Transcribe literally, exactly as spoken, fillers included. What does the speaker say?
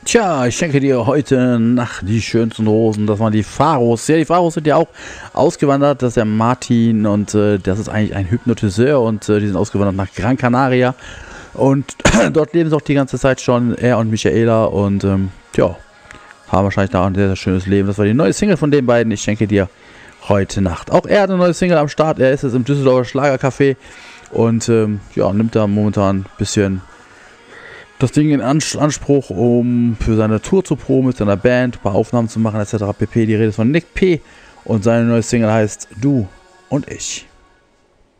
Tja, ich schenke dir heute Nacht die schönsten Rosen. Das waren die Pharos. Ja, die Pharos sind ja auch ausgewandert. Das ist der Martin und äh, das ist eigentlich ein Hypnotiseur und äh, die sind ausgewandert nach Gran Canaria. Und dort leben sie auch die ganze Zeit schon, er und Michaela. Und ähm, ja, haben wahrscheinlich da ein sehr, sehr schönes Leben. Das war die neue Single von den beiden. Ich schenke dir heute Nacht. Auch er hat eine neue Single am Start. Er ist jetzt im Düsseldorfer Schlagercafé und ähm, ja, nimmt da momentan ein bisschen das Ding in Anspruch, um für seine Tour zu proben mit seiner Band, ein paar Aufnahmen zu machen et cetera pp. Die Rede ist von Nick P. und seine neue Single heißt Du und Ich.